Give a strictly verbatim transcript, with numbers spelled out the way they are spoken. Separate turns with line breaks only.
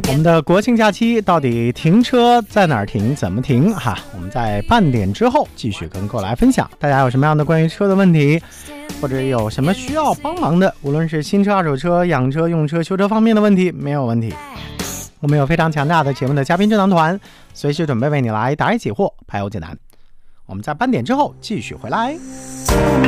我们的国庆假期到底停车在哪儿停，怎么停哈？我们在半点之后继续跟各位来分享。大家有什么样的关于车的问题，或者有什么需要帮忙的，无论是新车、二手车、养车、用车、修车方面的问题，没有问题。我们有非常强大的节目的嘉宾智囊团，随时准备为你来答疑解惑，排忧解难。我们在半点之后继续回来。